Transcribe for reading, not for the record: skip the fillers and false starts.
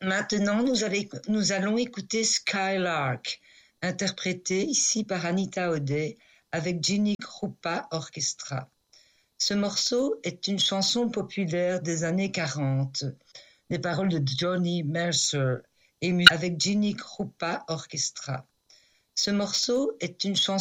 Maintenant, nous allons écouter Skylark, interprété ici par Anita O'Day avec Ginny Krupa Orchestra. Ce morceau est une chanson populaire des années 40, des paroles de Johnny Mercer et musique avec Ginny Krupa Orchestra. Ce morceau est une chanson